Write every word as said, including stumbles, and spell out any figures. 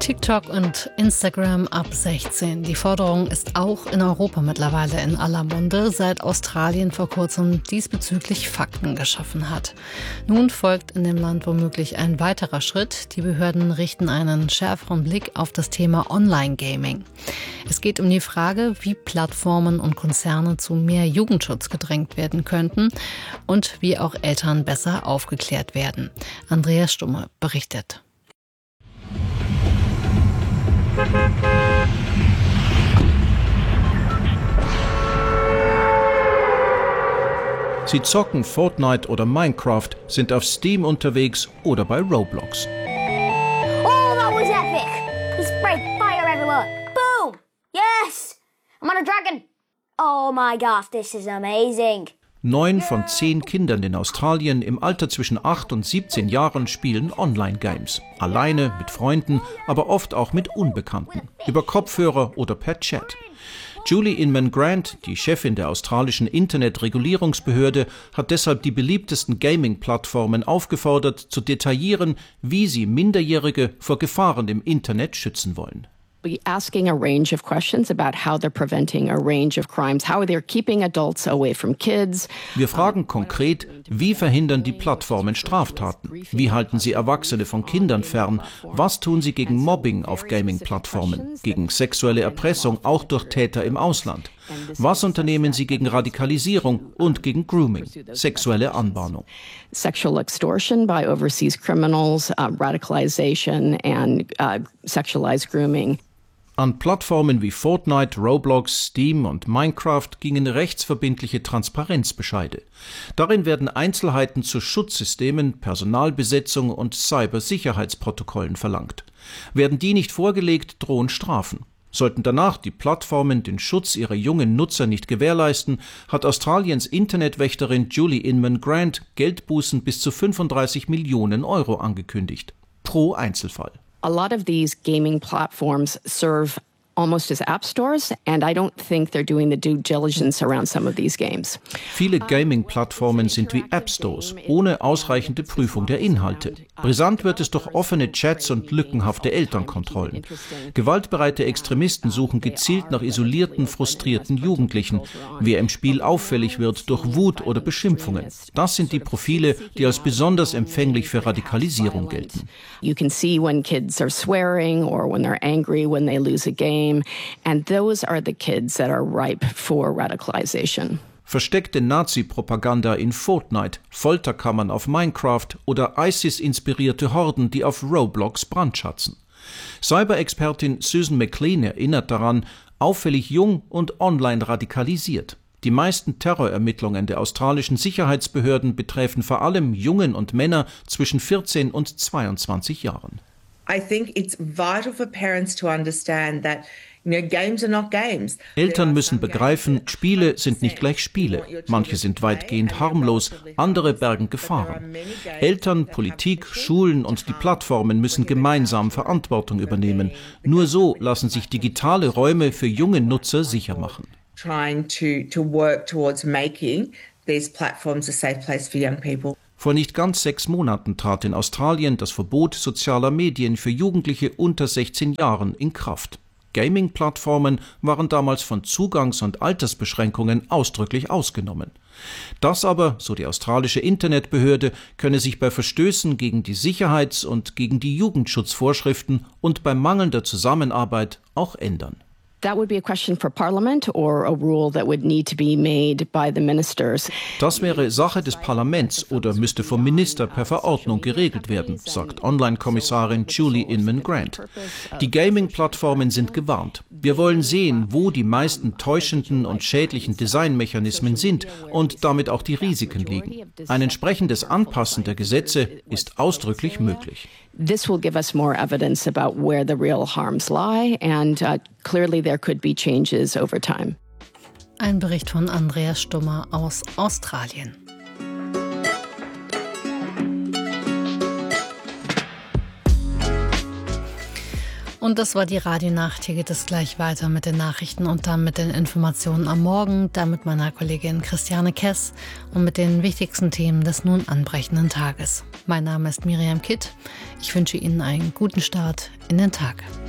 TikTok und Instagram ab sechzehn. Die Forderung ist auch in Europa mittlerweile in aller Munde, seit Australien vor kurzem diesbezüglich Fakten geschaffen hat. Nun folgt in dem Land womöglich ein weiterer Schritt. Die Behörden richten einen schärferen Blick auf das Thema Online-Gaming. Es geht um die Frage, wie Plattformen und Konzerne zu mehr Jugendschutz gedrängt werden könnten und wie auch Eltern besser aufgeklärt werden. Andreas Stumme berichtet. Sie zocken Fortnite oder Minecraft, sind auf Steam unterwegs oder bei Roblox. Oh, that was epic! He sprayed fire everywhere. Boom! Yes! I'm on a dragon! Oh my gosh, this is amazing! Neun von zehn Kindern in Australien im Alter zwischen acht und siebzehn Jahren spielen Online-Games. Alleine, mit Freunden, aber oft auch mit Unbekannten. Über Kopfhörer oder per Chat. Julie Inman-Grant, die Chefin der australischen Internetregulierungsbehörde, hat deshalb die beliebtesten Gaming-Plattformen aufgefordert, zu detaillieren, wie sie Minderjährige vor Gefahren im Internet schützen wollen. Be asking a range of questions about how they're preventing a range of crimes, how they're keeping adults away from kids. Wir fragen konkret, wie verhindern die Plattformen Straftaten? Wie halten sie Erwachsene von Kindern fern? Was tun sie gegen Mobbing auf Gaming-Plattformen? Gegen sexuelle Erpressung, auch durch Täter im Ausland? Was unternehmen sie gegen Radikalisierung und gegen Grooming, sexuelle Anbahnung? Sexual extortion by overseas criminals, uh, radicalization and uh, sexualized grooming. An Plattformen wie Fortnite, Roblox, Steam und Minecraft gingen rechtsverbindliche Transparenzbescheide. Darin werden Einzelheiten zu Schutzsystemen, Personalbesetzung und Cybersicherheitsprotokollen verlangt. Werden die nicht vorgelegt, drohen Strafen. Sollten danach die Plattformen den Schutz ihrer jungen Nutzer nicht gewährleisten, hat Australiens Internetwächterin Julie Inman-Grant Geldbußen bis zu fünfunddreißig Millionen Euro angekündigt. Pro Einzelfall. A lot of these gaming platforms serve almost as app stores, and I don't think they're doing the due diligence around some of these games. Viele Gaming-Plattformen sind wie App Stores, ohne ausreichende Prüfung der Inhalte. Brisant wird es durch offene Chats und lückenhafte Elternkontrollen. Gewaltbereite Extremisten suchen gezielt nach isolierten, frustrierten Jugendlichen. Wer im Spiel auffällig wird durch Wut oder Beschimpfungen. Das sind die Profile, die als besonders empfänglich für Radikalisierung gelten. You can see when kids are swearing or when they're angry when they lose a game. And those are the kids that are ripe for radicalization. Versteckte Nazi-Propaganda in Fortnite, Folterkammern auf Minecraft oder ISIS-inspirierte Horden, die auf Roblox brandschatzen. Cyber-Expertin Susan McLean erinnert daran, auffällig jung und online radikalisiert. Die meisten Terrorermittlungen der australischen Sicherheitsbehörden betreffen vor allem Jungen und Männer zwischen vierzehn und zweiundzwanzig Jahren. I think it's vital for parents to understand that you know, games are not games. Eltern müssen begreifen, Spiele sind nicht gleich Spiele. Manche sind weitgehend harmlos, andere bergen Gefahren. Eltern, Politik, Schulen und die Plattformen müssen gemeinsam Verantwortung übernehmen. Nur so lassen sich digitale Räume für junge Nutzer sicher machen. Trying to, to work towards making these platforms a safe place for young people. Vor nicht ganz sechs Monaten trat in Australien das Verbot sozialer Medien für Jugendliche unter sechzehn Jahren in Kraft. Gaming-Plattformen waren damals von Zugangs- und Altersbeschränkungen ausdrücklich ausgenommen. Das aber, so die australische Internetbehörde, könne sich bei Verstößen gegen die Sicherheits- und gegen die Jugendschutzvorschriften und bei mangelnder Zusammenarbeit auch ändern. That would be a question for Parliament or a rule that would need to be made by the ministers. Das wäre Sache des Parlaments oder müsste vom Minister per Verordnung geregelt werden, sagt Online-Kommissarin Julie Inman-Grant. Die Gaming-Plattformen sind gewarnt. Wir wollen sehen, wo die meisten täuschenden und schädlichen Designmechanismen sind und damit auch die Risiken liegen. Ein entsprechendes Anpassen der Gesetze ist ausdrücklich möglich. This will give us more evidence about where the real harms lie, and uh, clearly there could be changes over time. Ein Bericht von Andreas Stummer aus Australien. Und das war die Radionacht. Hier geht es gleich weiter mit den Nachrichten und dann mit den Informationen am Morgen, dann mit meiner Kollegin Christiane Kess und mit den wichtigsten Themen des nun anbrechenden Tages. Mein Name ist Miriam Kitt. Ich wünsche Ihnen einen guten Start in den Tag.